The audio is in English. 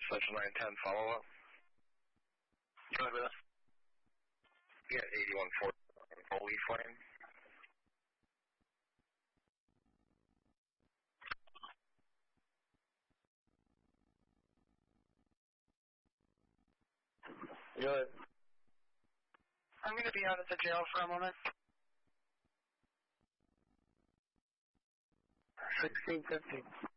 Special 910 follow-up. You with us? Yeah, 8140 Holy Flame. Good. I'm going to be out at the jail for a moment. 1650.